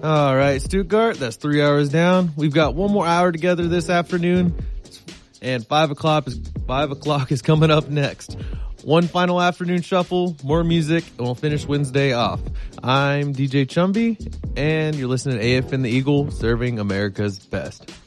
All right, Stuttgart, that's 3 hours down. We've got one more hour together this afternoon, and 5 o'clock is coming up next. One final afternoon shuffle, more music, and we'll finish Wednesday off. I'm DJ Chumby, and you're listening to AFN the Eagle, serving America's best.